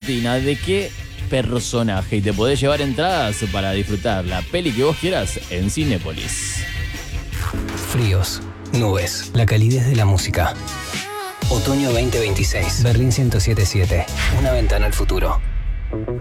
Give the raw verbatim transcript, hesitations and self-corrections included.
cortina de qué personaje y te podés llevar entradas para disfrutar la peli que vos quieras en Cinépolis. Fríos, nubes, la calidez de la música. Otoño veinte veintiséis, Berlín ciento siete punto siete, una ventana al futuro.